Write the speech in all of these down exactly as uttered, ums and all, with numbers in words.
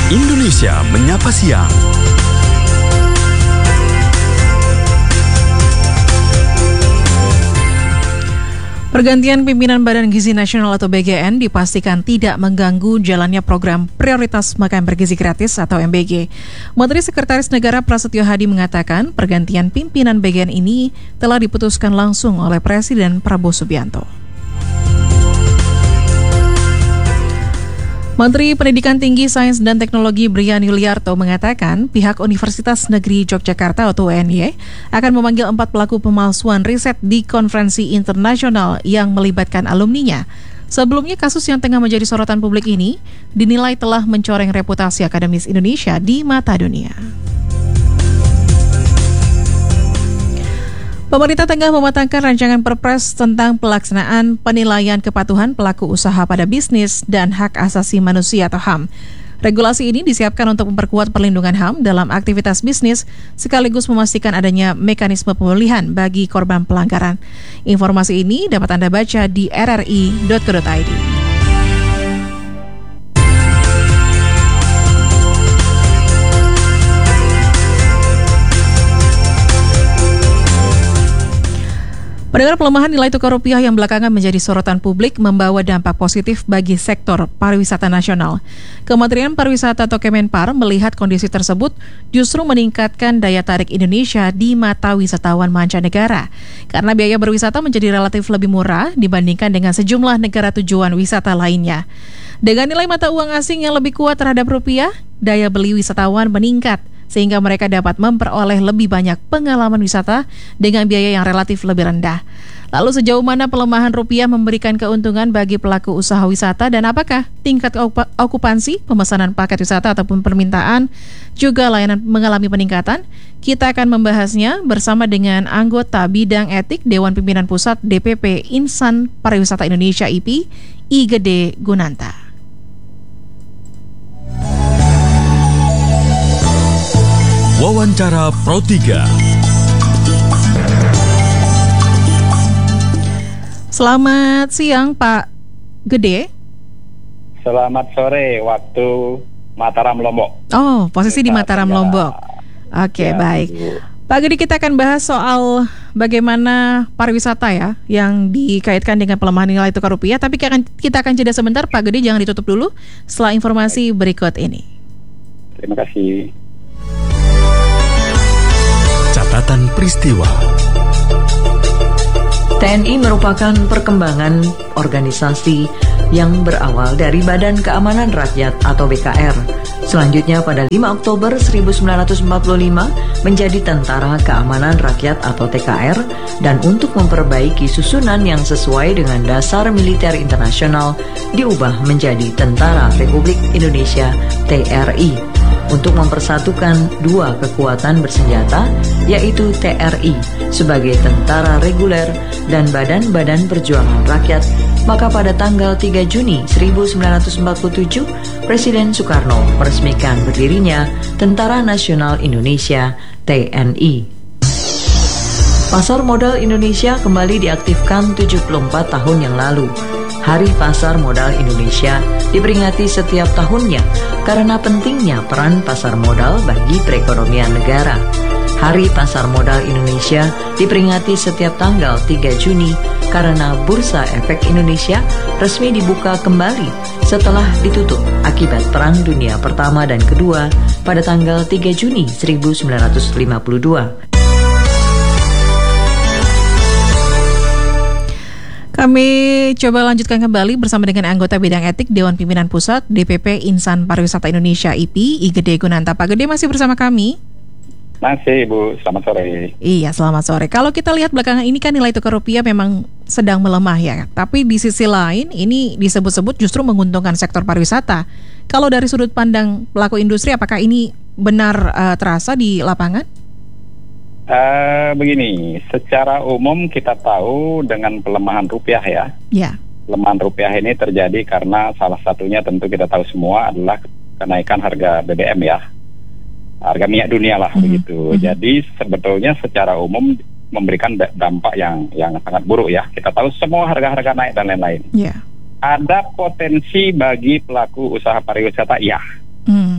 Indonesia Menyapa Siang. Pergantian pimpinan Badan Gizi Nasional atau B G N dipastikan tidak mengganggu jalannya program Prioritas Makan Bergizi Gratis atau M B G. Menteri Sekretaris Negara Prasetyo Hadi mengatakan pergantian pimpinan B G N ini telah diputuskan langsung oleh Presiden Prabowo Subianto. Menteri Pendidikan Tinggi, Sains dan Teknologi Brian Yuliarto mengatakan pihak Universitas Negeri Yogyakarta atau U N Y akan memanggil empat pelaku pemalsuan riset di konferensi internasional yang melibatkan alumninya. Sebelumnya kasus yang tengah menjadi sorotan publik ini dinilai telah mencoreng reputasi akademis Indonesia di mata dunia. Pemerintah tengah mematangkan rancangan Perpres tentang pelaksanaan penilaian kepatuhan pelaku usaha pada bisnis dan hak asasi manusia atau H A M. Regulasi ini disiapkan untuk memperkuat perlindungan H A M dalam aktivitas bisnis sekaligus memastikan adanya mekanisme pemulihan bagi korban pelanggaran. Informasi ini dapat Anda baca di r r i dot co dot i d. Pendengar, pelemahan nilai tukar rupiah yang belakangan menjadi sorotan publik membawa dampak positif bagi sektor pariwisata nasional. Kementerian Pariwisata atau Kemenpar melihat kondisi tersebut justru meningkatkan daya tarik Indonesia di mata wisatawan mancanegara. Karena biaya berwisata menjadi relatif lebih murah dibandingkan dengan sejumlah negara tujuan wisata lainnya. Dengan nilai mata uang asing yang lebih kuat terhadap rupiah, daya beli wisatawan meningkat, sehingga mereka dapat memperoleh lebih banyak pengalaman wisata dengan biaya yang relatif lebih rendah. Lalu sejauh mana pelemahan rupiah memberikan keuntungan bagi pelaku usaha wisata dan apakah tingkat okupansi, pemesanan paket wisata ataupun permintaan juga layanan mengalami peningkatan? Kita akan membahasnya bersama dengan anggota Bidang Etik Dewan Pimpinan Pusat D P P Insan Pariwisata Indonesia I P I, I Gede Gunanta. Wawancara Pro tiga. Selamat siang Pak Gede. Selamat sore waktu Mataram Lombok. Oh, posisi di Mataram Lombok. Oke, ya, baik. Bu. Pak Gede, kita akan bahas soal bagaimana pariwisata ya yang dikaitkan dengan pelemahan nilai tukar rupiah. Tapi kita akan jeda sebentar, Pak Gede, jangan ditutup dulu setelah informasi berikut ini. Terima kasih. Catatan peristiwa. T N I merupakan perkembangan organisasi yang berawal dari Badan Keamanan Rakyat atau B K R. Selanjutnya pada lima Oktober seribu sembilan ratus empat puluh lima menjadi Tentara Keamanan Rakyat atau T K R, dan untuk memperbaiki susunan yang sesuai dengan dasar militer internasional diubah menjadi Tentara Republik Indonesia T R I. Untuk mempersatukan dua kekuatan bersenjata, yaitu T R I sebagai tentara reguler dan Badan-Badan Perjuangan Rakyat, maka pada tanggal tiga Juni seribu sembilan ratus empat puluh tujuh, Presiden Soekarno meresmikan berdirinya Tentara Nasional Indonesia T N I. Pasar modal Indonesia kembali diaktifkan tujuh puluh empat tahun yang lalu. Hari Pasar Modal Indonesia diperingati setiap tahunnya karena pentingnya peran pasar modal bagi perekonomian negara. Hari Pasar Modal Indonesia diperingati setiap tanggal tiga Juni karena Bursa Efek Indonesia resmi dibuka kembali setelah ditutup akibat Perang Dunia Pertama dan Kedua pada tanggal tiga Juni seribu sembilan ratus lima puluh dua. Kami coba lanjutkan kembali bersama dengan anggota Bidang Etik Dewan Pimpinan Pusat D P P Insan Pariwisata Indonesia I P I, I Gede Gunanta. Pak Gede masih bersama kami? Masih, Bu. Selamat sore. Iya, selamat sore. Kalau kita lihat belakangan ini kan nilai tukar rupiah memang sedang melemah ya. Tapi di sisi lain ini disebut-sebut justru menguntungkan sektor pariwisata. Kalau dari sudut pandang pelaku industri, apakah ini benar uh, terasa di lapangan? Uh, begini, secara umum kita tahu dengan pelemahan rupiah ya. Ya. Pelemahan rupiah ini terjadi karena salah satunya tentu kita tahu semua adalah kenaikan harga B B M ya. Harga minyak dunia lah, mm-hmm. begitu. Mm-hmm. Jadi sebetulnya secara umum memberikan dampak yang yang sangat buruk ya. Kita tahu semua harga-harga naik dan lain-lain. Yeah. Ada potensi bagi pelaku usaha pariwisata ya. Mm.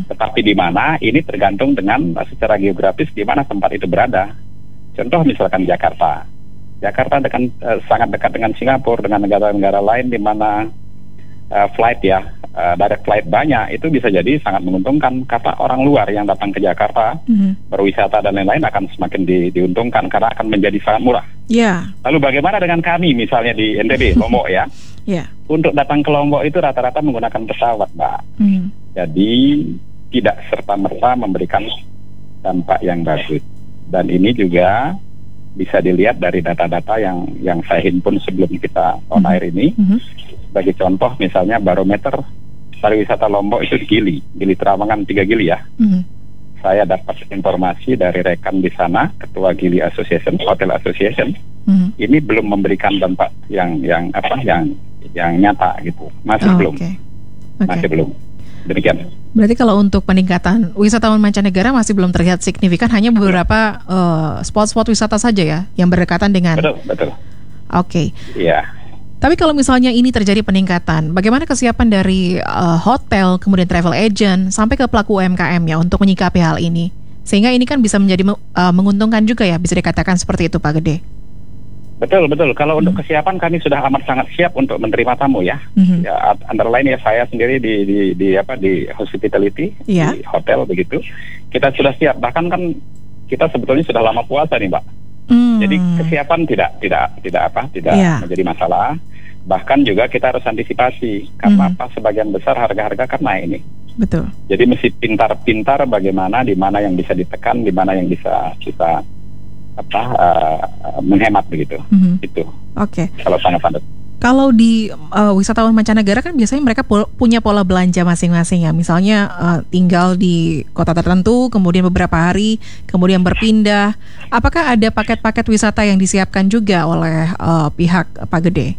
Tetapi di mana ini tergantung dengan secara geografis di mana tempat itu berada. Contoh misalkan Jakarta. Jakarta dekat, uh, sangat dekat dengan Singapura, dengan negara-negara lain di mana uh, flight ya, uh, direct flight banyak, itu bisa jadi sangat menguntungkan. Kata orang luar yang datang ke Jakarta, mm-hmm. berwisata dan lain-lain akan semakin di, diuntungkan karena akan menjadi sangat murah. Yeah. Lalu bagaimana dengan kami misalnya di N T B, Lombok ya? Yeah. Untuk datang ke Lombok itu rata-rata menggunakan pesawat, Mbak. Mm. Jadi tidak serta-merta memberikan dampak yang bagus. Dan ini juga bisa dilihat dari data-data yang yang saya himpun sebelum kita on air ini. Mm-hmm. Sebagai contoh misalnya barometer pariwisata Lombok itu Gili, Gili Trawangan tiga Gili ya. Mm-hmm. Saya dapat informasi dari rekan di sana, Ketua Gili Association, Hotel Association. Mm-hmm. Ini belum memberikan dampak yang yang apa yang yang nyata gitu. Masih oh, belum. Okay. Okay. Masih belum. Demikian. Berarti kalau untuk peningkatan wisatawan mancanegara masih belum terlihat signifikan, hanya beberapa uh, spot-spot wisata saja ya yang berdekatan dengan. Betul, betul. Oke. Okay. Iya. Tapi kalau misalnya ini terjadi peningkatan, bagaimana kesiapan dari uh, hotel, kemudian travel agent, sampai ke pelaku U M K M ya untuk menyikapi hal ini? Sehingga ini kan bisa menjadi uh, menguntungkan juga ya, bisa dikatakan seperti itu Pak Gede. Betul, betul. Kalau hmm. untuk kesiapan kami sudah amat sangat siap untuk menerima tamu ya. Hmm. Ya, antara lain ya saya sendiri di di, di apa di hospitality, yeah. di hotel begitu. Kita sudah siap. Bahkan kan kita sebetulnya sudah lama puasa nih, Mbak. Hmm. Jadi kesiapan tidak tidak tidak apa tidak yeah. menjadi masalah. Bahkan juga kita harus antisipasi karena hmm. apa sebagian besar harga-harga kan naik ini. Betul. Jadi mesti pintar-pintar bagaimana di mana yang bisa ditekan, di mana yang bisa kita apa uh, menghemat begitu. Mm-hmm. Itu. Oke. Okay. Kalau sangat padat. Kalau di uh, wisatawan mancanegara kan biasanya mereka pol- punya pola belanja masing-masing ya. Misalnya uh, tinggal di kota tertentu, kemudian beberapa hari, kemudian berpindah. Apakah ada paket-paket wisata yang disiapkan juga oleh uh, pihak Pak Gede?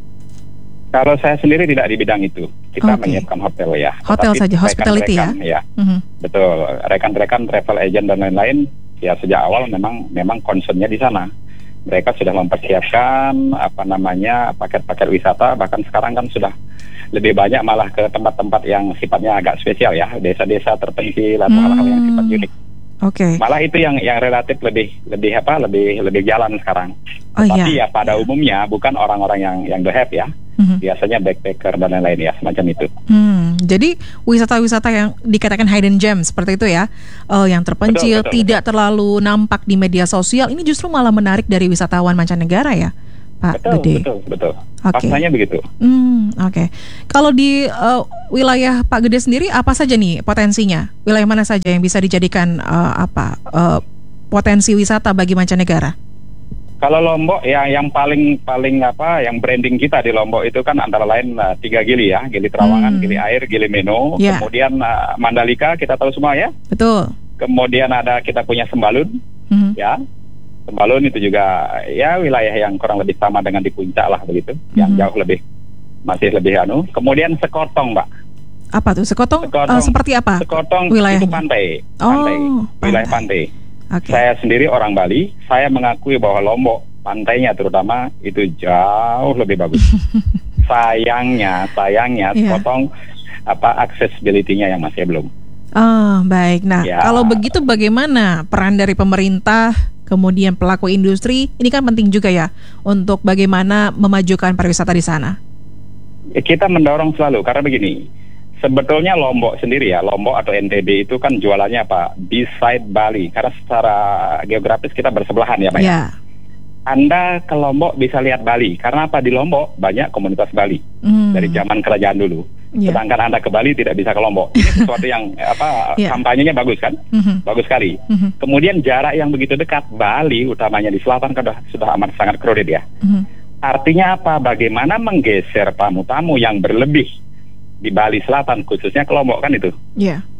Kalau saya sendiri tidak di bidang itu. Kita okay. menyiapkan hotel ya. Hotel Tetapi saja, hospitality ya. ya. Mm-hmm. Betul. Rekan-rekan travel agent dan lain-lain ya sejak awal memang memang concernnya di sana. Mereka sudah mempersiapkan apa namanya paket-paket wisata, bahkan sekarang kan sudah lebih banyak malah ke tempat-tempat yang sifatnya agak spesial ya, desa-desa terpencil atau hmm. hal-hal yang sifat unik. Oke. Okay. Malah itu yang yang relatif lebih lebih apa lebih lebih jalan sekarang. Oh, Tapi iya. ya pada umumnya bukan orang-orang yang yang the have ya. Mm-hmm. Biasanya backpacker dan lain-lain ya semacam itu. Hmm, jadi wisata-wisata yang dikatakan hidden gem seperti itu ya, uh, yang terpencil, betul, betul, tidak betul. terlalu nampak di media sosial, ini justru malah menarik dari wisatawan mancanegara ya, Pak betul, Gede. Betul, betul. Okay. Faktanya begitu. Hmm, Oke. Okay. Kalau di uh, wilayah Pak Gede sendiri apa saja nih potensinya? Wilayah mana saja yang bisa dijadikan uh, apa uh, potensi wisata bagi mancanegara? Kalau Lombok ya yang paling paling apa yang branding kita di Lombok itu kan antara lain uh, tiga Gili ya, Gili Trawangan, hmm. Gili Air, Gili Meno, yeah. kemudian uh, Mandalika kita tahu semua ya. Betul. Kemudian ada kita punya Sembalun, hmm. ya. Sembalun itu juga ya wilayah yang kurang lebih sama dengan di puncak lah begitu, hmm. yang jauh lebih masih lebih anu. Kemudian Sekotong, Mbak. Apa tuh Sekotong? Sekotong uh, seperti apa? Sekotong wilayahnya? Itu pantai, pantai, oh, wilayah pantai. Okay. Saya sendiri orang Bali, saya mengakui bahwa Lombok pantainya terutama itu jauh lebih bagus. sayangnya, sayangnya yeah. Sekotong apa accessibility-nya yang masih belum. Oh, baik. Nah, ya. Kalau begitu bagaimana peran dari pemerintah, kemudian pelaku industri? Ini kan penting juga ya untuk bagaimana memajukan pariwisata di sana. Ya, kita mendorong selalu karena begini. Sebetulnya Lombok sendiri ya, Lombok atau N T B itu kan jualannya apa? Beside Bali, karena secara geografis kita bersebelahan ya Pak yeah. ya. Anda ke Lombok bisa lihat Bali, karena apa? Di Lombok banyak komunitas Bali mm. dari zaman kerajaan dulu. Yeah. Sedangkan Anda ke Bali tidak bisa ke Lombok. Ini sesuatu yang apa? yeah. kampanyenya bagus kan? Mm-hmm. Bagus sekali. Mm-hmm. Kemudian jarak yang begitu dekat, Bali utamanya di selatan kan sudah, sudah amat sangat crowded ya. Mm-hmm. Artinya apa? Bagaimana menggeser tamu-tamu yang berlebih di Bali Selatan khususnya ke Lombok kan itu. Iya. Yeah.